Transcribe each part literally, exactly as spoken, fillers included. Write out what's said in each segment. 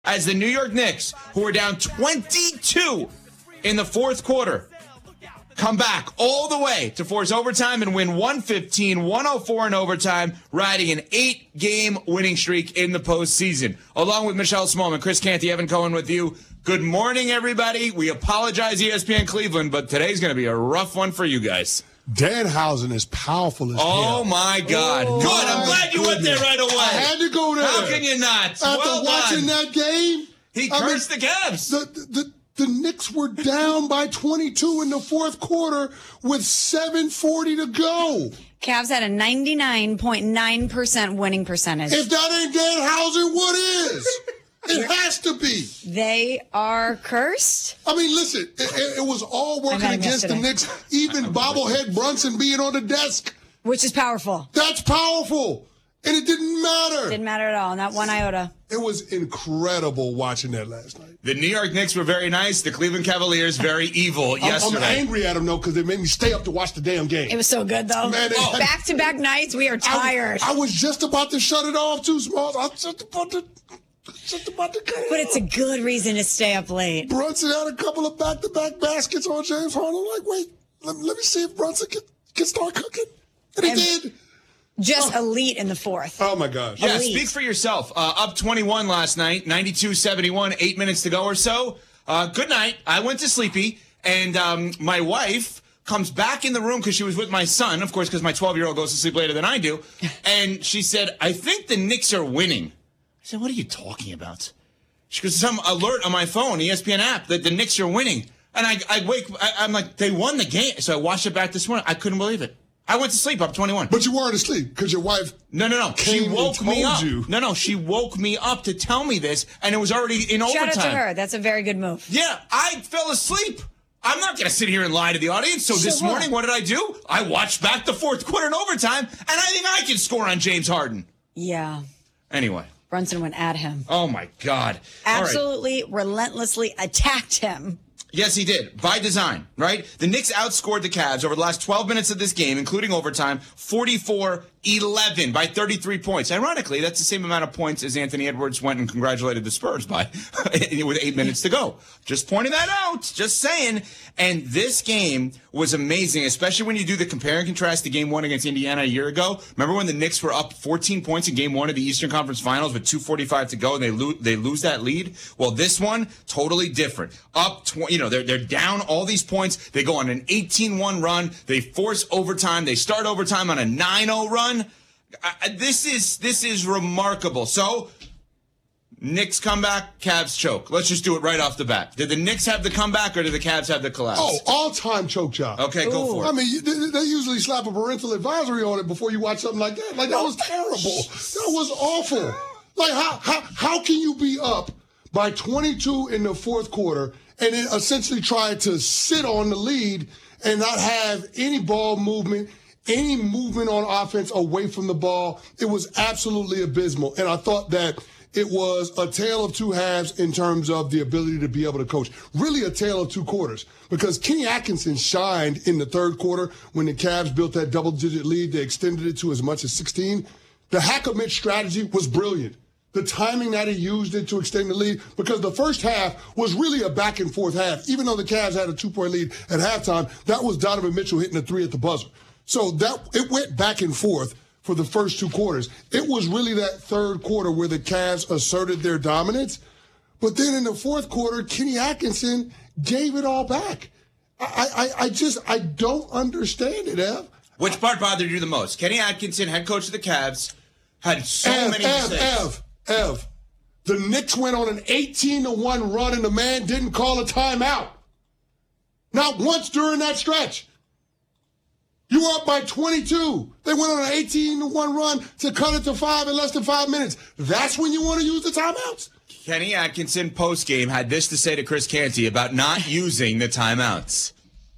as the New York Knicks, who are down twenty-two in the fourth quarter, come back all the way to force overtime and win one fifteen one oh four in overtime, riding an eight-game winning streak in the postseason. Along with Michelle Smallman, Chris Canty, Evan Cohen with you. Good morning, everybody. We apologize, E S P N Cleveland, but today's going to be a rough one for you guys. Danhausen is powerful as oh hell. Oh, my God. Oh, Good. I'm glad you went there right away. I had to go there. How can you not? After well watching done. that game. He I cursed mean, the Cavs. The, the, the Knicks were down by twenty-two in the fourth quarter with seven forty to go. Cavs had a ninety-nine point nine percent winning percentage. If that ain't Danhausen, what is? It has to be. They are cursed. I mean, listen, it, it, it was all working against the Knicks, even bobblehead Brunson being on the desk. Which is powerful. That's powerful. And it didn't matter. Didn't matter at all, not one iota. It was incredible watching that last night. The New York Knicks were very nice. The Cleveland Cavaliers very evil yesterday. I'm angry at them, though, because they made me stay up to watch the damn game. It was so good, though. Man, oh. Back-to-back nights, we are tired. I, I was just about to shut it off, too, Smalls. I was just about to... Just about to cut it but it's a good reason to stay up late. Brunson had a couple of back-to-back baskets on James Harden. I'm like, wait, let, let me see if Brunson can, can start cooking. And he and did. Just oh. elite in the fourth. Oh, my gosh. Yeah, elite. Speak for yourself. Uh, up twenty-one last night, ninety-two seventy-one, eight minutes to go or so. Uh, good night. I went to sleepy, and um, my wife comes back in the room because she was with my son, of course, because my twelve-year-old goes to sleep later than I do. And she said, I think the Knicks are winning. I said, what are you talking about? She goes, some alert on my phone, E S P N app, that the Knicks are winning. And I, I wake, I, I'm like, they won the game. So I watched it back this morning. I couldn't believe it. I went to sleep up twenty-one. But you weren't asleep because your wife No, no, no. She came woke and me told up. you. No, no. She woke me up to tell me this, and it was already in Shout overtime. out to her. That's a very good move. Yeah, I fell asleep. I'm not going to sit here and lie to the audience. So this Sure. morning, what did I do? I watched back the fourth quarter in overtime, and I think I can score on James Harden. Yeah. Anyway. Brunson went at him. Oh, my God. All right. Absolutely, relentlessly attacked him. Yes, he did. By design, right? The Knicks outscored the Cavs over the last twelve minutes of this game, including overtime, forty-four eleven by thirty-three points. Ironically, that's the same amount of points as Anthony Edwards went and congratulated the Spurs by with eight minutes to go. Just pointing that out. Just saying. And this game was amazing, especially when you do the compare and contrast to game one against Indiana a year ago. Remember when the Knicks were up fourteen points in game one of the Eastern Conference Finals with two forty-five to go and they lose they lose that lead? Well, this one, totally different. Up, tw- you know, they're, they're down all these points. They go on an eighteen one run. They force overtime. They start overtime on a nine oh run. I, this is this is remarkable. So, Knicks comeback, Cavs choke. Let's just do it right off the bat. Did the Knicks have the comeback or did the Cavs have the collapse? Oh, all-time choke job. Okay, go Ooh. for it. I mean, they, they usually slap a parental advisory on it before you watch something like that. Like, that was terrible. That was awful. Like, how how how can you be up by twenty-two in the fourth quarter and then essentially try to sit on the lead and not have any ball movement, any movement on offense away from the ball? It was absolutely abysmal. And I thought that it was a tale of two halves in terms of the ability to be able to coach. Really a tale of two quarters, because Kenny Atkinson shined in the third quarter when the Cavs built that double-digit lead. They extended it to as much as sixteen. The Hack-a-Mitch strategy was brilliant. The timing that he used it to extend the lead, because the first half was really a back-and-forth half. Even though the Cavs had a two-point lead at halftime, that was Donovan Mitchell hitting a three at the buzzer. So that it went back and forth for the first two quarters. It was really that third quarter where the Cavs asserted their dominance. But then in the fourth quarter, Kenny Atkinson gave it all back. I, I, I just, I don't understand it, Ev. Which part bothered you the most? Kenny Atkinson, head coach of the Cavs, had so Ev, many Ev, mistakes. Ev, Ev. The Knicks went on an eighteen to one run and the man didn't call a timeout. Not once during that stretch. You were up by twenty-two. They went on an eighteen to one run to cut it to five in less than five minutes. That's when you want to use the timeouts? Kenny Atkinson post-game had this to say to Chris Canty about not using the timeouts.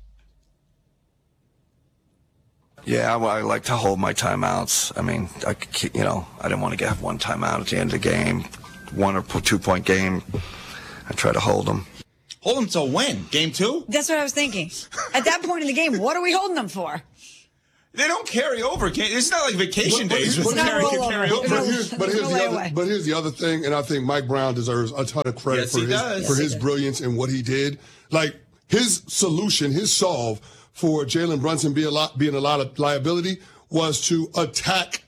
Yeah, well, I like to hold my timeouts. I mean, I could keep, you know, I didn't want to get one timeout at the end of the game, one or two-point game. I try to hold them. Hold them till when? Game two? That's what I was thinking. At that point in the game, what are we holding them for? They don't carry over. It's not like vacation But- but- days. but- with It's not carry- rollover. carry But- over. But here's, but, here's the other, away. but here's the other thing, and I think Mike Brown deserves a ton of credit Yes, for he his does. for Yes, his brilliance and what he did. Like his solution, his solve for Jalen Brunson being a lot being a lot of liability was to attack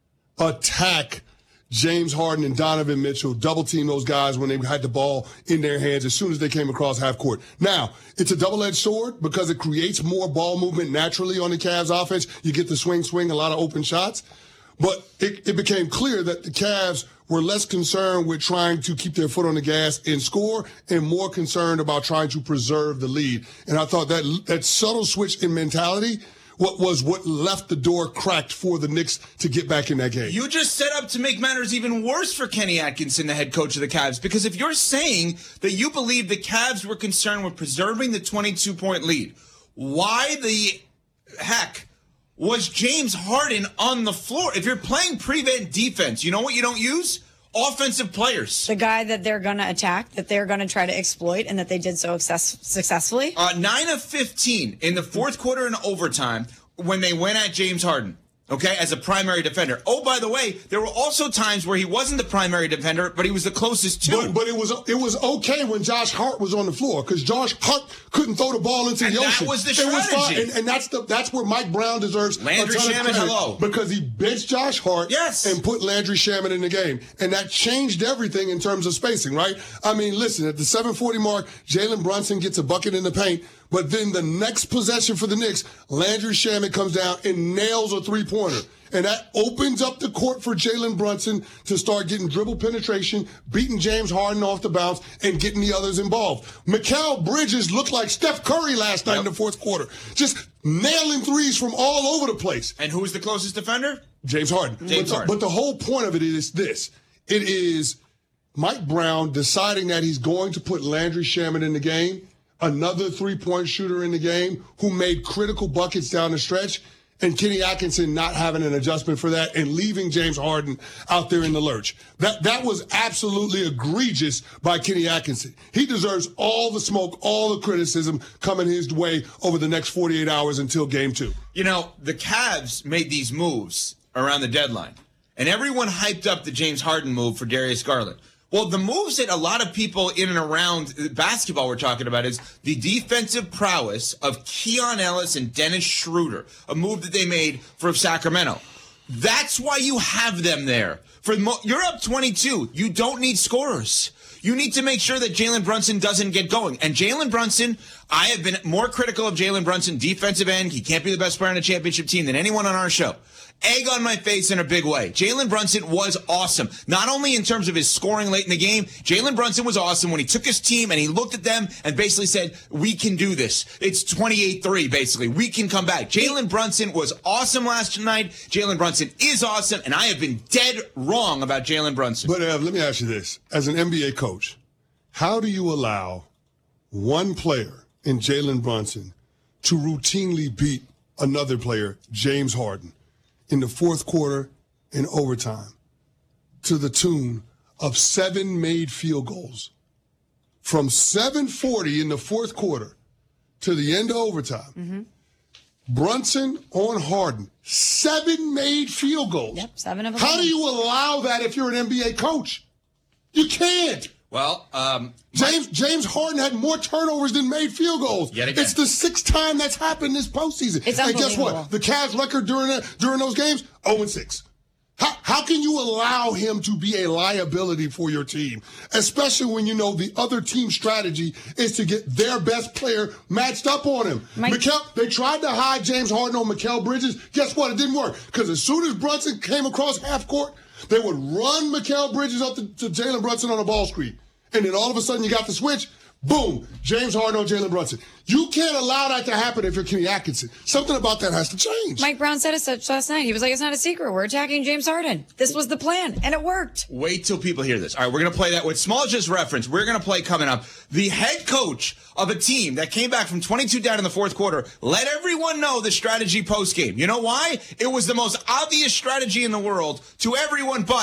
attack James Harden and Donovan Mitchell, double team those guys when they had the ball in their hands as soon as they came across half court. Now, it's a double-edged sword because it creates more ball movement naturally on the Cavs offense. You get the swing, swing, a lot of open shots. But it, it became clear that the Cavs were less concerned with trying to keep their foot on the gas and score and more concerned about trying to preserve the lead. And I thought that that subtle switch in mentality what was what left the door cracked for the Knicks to get back in that game. You just set up to make matters even worse for Kenny Atkinson, the head coach of the Cavs, because if you're saying that you believe the Cavs were concerned with preserving the twenty-two point lead, why the heck was James Harden on the floor? If you're playing prevent defense, you know what you don't use? Offensive players. The guy that they're going to attack, that they're going to try to exploit, and that they did so success- successfully. Uh, nine of fifteen in the fourth quarter and overtime when they went at James Harden, okay, as a primary defender. Oh, by the way, there were also times where he wasn't the primary defender, but he was the closest to. But, but it was it was okay when Josh Hart was on the floor because Josh Hart couldn't throw the ball into And the that ocean. was the It fine. strategy. and, and that's the that's where Mike Brown deserves Landry a ton Shamet, of credit hello. because he benched Josh Hart Yes. and put Landry Shamet in the game, and that changed everything in terms of spacing. Right? I mean, listen, at the seven forty mark, Jalen Brunson gets a bucket in the paint. But then the next possession for the Knicks, Landry Shamet comes down and nails a three-pointer. And that opens up the court for Jalen Brunson to start getting dribble penetration, beating James Harden off the bounce, and getting the others involved. Mikal Bridges looked like Steph Curry last night in the fourth quarter. Just nailing threes from all over the place. And who was the closest defender? James Harden. James but, Harden. The, but the whole point of it is this. It is Mike Brown deciding that he's going to put Landry Shamet in the game, another three-point shooter in the game who made critical buckets down the stretch, and Kenny Atkinson not having an adjustment for that and leaving James Harden out there in the lurch. That that was absolutely egregious by Kenny Atkinson. He deserves all the smoke, all the criticism coming his way over the next forty-eight hours until game two. You know, the Cavs made these moves around the deadline, and everyone hyped up the James Harden move for Darius Garland. Well, the moves that a lot of people in and around basketball were talking about is the defensive prowess of Keon Ellis and Dennis Schroeder, a move that they made for Sacramento. That's why you have them there. For the mo- you're up twenty-two. You don't need scorers. You need to make sure that Jalen Brunson doesn't get going. And Jalen Brunson, I have been more critical of Jalen Brunson defensive end. He can't be the best player on a championship team than anyone on our show. Egg on my face in a big way. Jalen Brunson was awesome. Not only in terms of his scoring late in the game, Jalen Brunson was awesome when he took his team and he looked at them and basically said, we can do this. It's twenty-eight three, basically. We can come back. Jalen Brunson was awesome last night. Jalen Brunson is awesome, and I have been dead wrong about Jalen Brunson. But Ev, let me ask you this. As an N B A coach, how do you allow one player in Jalen Brunson to routinely beat another player, James Harden, in the fourth quarter in overtime to the tune of seven made field goals? From seven forty in the fourth quarter to the end of overtime, Mm-hmm. Brunson on Harden, seven made field goals. Yep, seven of How eleven. do you allow that if you're an N B A coach? You can't. Well, um, James James Harden had more turnovers than made field goals. Yet again. It's the sixth time that's happened this postseason. It's and guess unbelievable. what? The Cavs record during that, during those games, oh and six. How, how can you allow him to be a liability for your team, especially when you know the other team's strategy is to get their best player matched up on him? Mike- Mikal, they tried to hide James Harden on Mikal Bridges. Guess what? It didn't work because as soon as Brunson came across half court, they would run Mikal Bridges up to, to Jalen Brunson on a ball screen. And then all of a sudden you got the switch. Boom, James Harden on Jalen Brunson. You can't allow that to happen if you're Kenny Atkinson. Something about that has to change. Mike Brown said it such last night. He was like, it's not a secret. We're attacking James Harden. This was the plan, and it worked. Wait till people hear this. All right, we're going to play that with small just reference. We're going to play coming up. The head coach of a team that came back from twenty-two down in the fourth quarter let everyone know the strategy post game. You know why? It was the most obvious strategy in the world to everyone but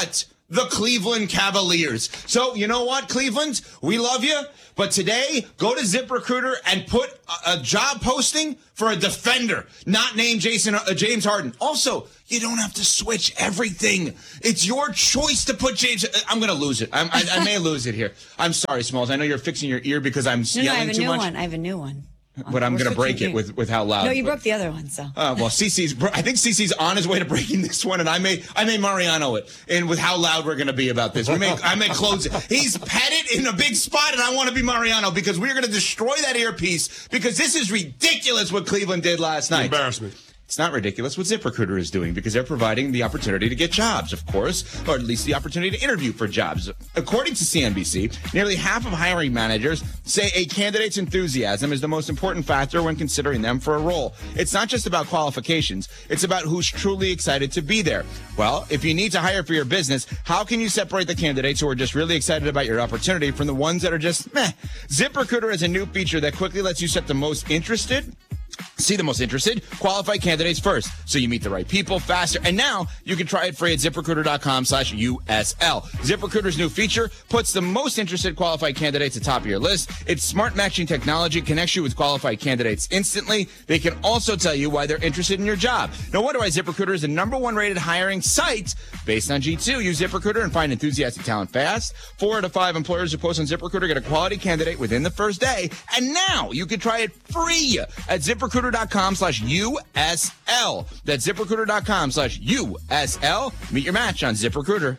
the Cleveland Cavaliers. So, you know what, Cleveland? We love you. But today, go to ZipRecruiter and put a, a job posting for a defender, not named Jason uh, James Harden. Also, you don't have to switch everything. It's your choice to put James. I'm going to lose it. I'm, I, I may lose it here. I'm sorry, Smalls. I know you're fixing your ear because I'm No, no, I yelling have a too new much. one. I have a new one. But I'm We're going to break switching it with, with how loud. No, you but- broke the other one, so. Uh, well, Cece's. I think Cece's on his way to breaking this one, and I may, I may Mariano it. And with how loud we're going to be about this, we may, I may close it. He's petted in a big spot, and I want to be Mariano because we're going to destroy that earpiece because this is ridiculous what Cleveland did last night. Embarrassment. It's not ridiculous what ZipRecruiter is doing because they're providing the opportunity to get jobs, of course, or at least the opportunity to interview for jobs. According to C N B C, nearly half of hiring managers say a candidate's enthusiasm is the most important factor when considering them for a role. It's not just about qualifications. It's about who's truly excited to be there. Well, if you need to hire for your business, how can you separate the candidates who are just really excited about your opportunity from the ones that are just meh? ZipRecruiter is a new feature that quickly lets you set the most interested See the most interested, qualified candidates first, so you meet the right people faster. And now you can try it free at ZipRecruiter.com slash USL. ZipRecruiter's new feature puts the most interested qualified candidates at the top of your list. Its smart matching technology connects you with qualified candidates instantly. They can also tell you why they're interested in your job. No wonder why ZipRecruiter is the number one rated hiring site based on G two. Use ZipRecruiter and find enthusiastic talent fast. Four out of five employers who post on ZipRecruiter get a quality candidate within the first day. And now you can try it free at ZipRecruiter.com slash USL. That's ZipRecruiter.com slash USL. Meet your match on ZipRecruiter.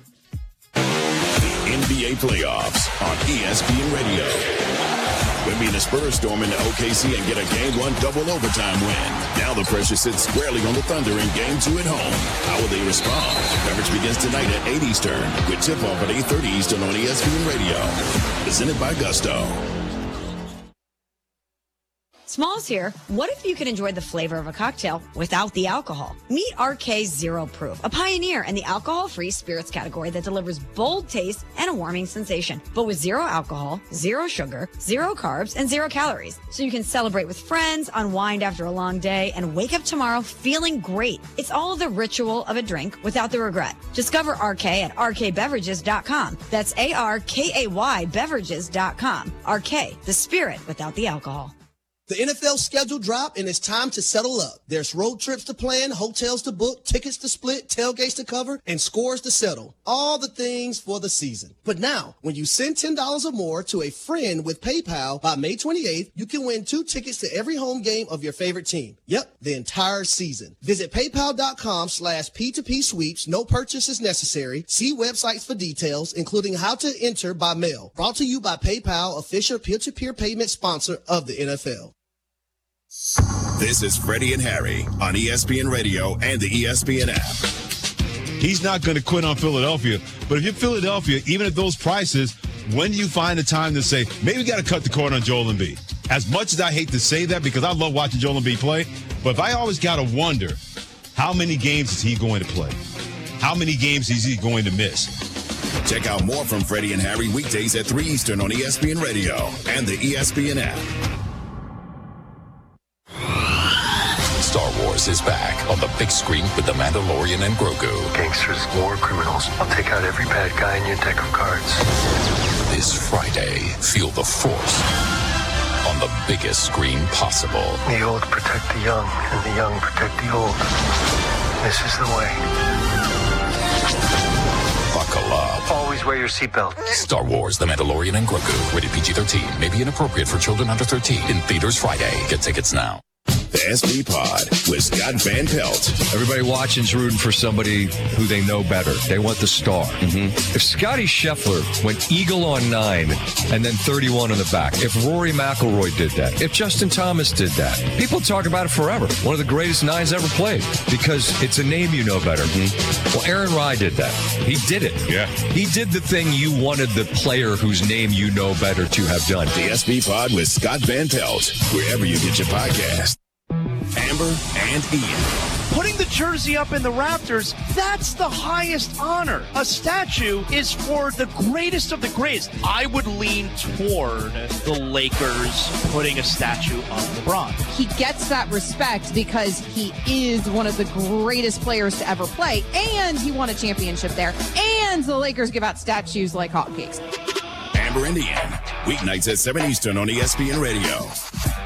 N B A playoffs on E S P N Radio. Wemby and the Spurs storm into O K C and get a game one double overtime win. Now the pressure sits squarely on the Thunder in game two at home. How will they respond? Coverage begins tonight at eight Eastern with tip-off at eight thirty Eastern on E S P N Radio. Presented by Gusto. Smalls here. What if you could enjoy the flavor of a cocktail without the alcohol? Meet R K Zero Proof, a pioneer in the alcohol-free spirits category that delivers bold taste and a warming sensation, but with zero alcohol, zero sugar, zero carbs, and zero calories. So you can celebrate with friends, unwind after a long day, and wake up tomorrow feeling great. It's all the ritual of a drink without the regret. Discover R K at R K beverages dot com. That's A R K A Y beverages dot com. R K, the spirit without the alcohol. The N F L schedule dropped, and it's time to settle up. There's road trips to plan, hotels to book, tickets to split, tailgates to cover, and scores to settle. All the things for the season. But now, when you send ten dollars or more to a friend with PayPal by May twenty-eighth, you can win two tickets to every home game of your favorite team. Yep, the entire season. Visit paypal.com slash P2P sweeps. No purchase is necessary. See websites for details, including how to enter by mail. Brought to you by PayPal, official peer-to-peer payment sponsor of the N F L. This is Freddie and Harry on E S P N Radio and the E S P N app. He's not going to quit on Philadelphia. But if you're Philadelphia, even at those prices, when do you find the time to say, maybe we got to cut the cord on Joel Embiid? As much as I hate to say that because I love watching Joel Embiid play, but if I always got to wonder, how many games is he going to play? How many games is he going to miss? Check out more from Freddie and Harry weekdays at three Eastern on E S P N Radio and the E S P N app. Star Wars is back on the big screen with The Mandalorian and Grogu. Gangsters, war criminals. I'll take out every bad guy in your deck of cards. This Friday, feel the Force on the biggest screen possible. The old protect the young, and the young protect the old. This is the way. Buckle up. Always wear your seatbelt. Star Wars, The Mandalorian and Grogu. Rated P G thirteen. May be inappropriate for children under thirteen. In theaters Friday. Get tickets now. The S B Pod with Scott Van Pelt. Everybody watching's rooting for somebody who they know better. They want the star. Mm-hmm. If Scotty Scheffler went eagle on nine and then thirty-one on the back, if Rory McIlroy did that, if Justin Thomas did that, people talk about it forever. One of the greatest nines ever played because it's a name you know better. Mm-hmm. Well, Aaron Rye did that. He did it. Yeah. He did the thing you wanted the player whose name you know better to have done. The S B Pod with Scott Van Pelt, wherever you get your podcast. Amber and Ian. putting the jersey up in the rafters, that's the highest honor. A statue is for the greatest of the greatest. I would lean toward the Lakers putting a statue of LeBron. He gets that respect because he is one of the greatest players to ever play, and he won a championship there, and the Lakers give out statues like hotcakes. Amber Indian, weeknights at seven Eastern on E S P N Radio.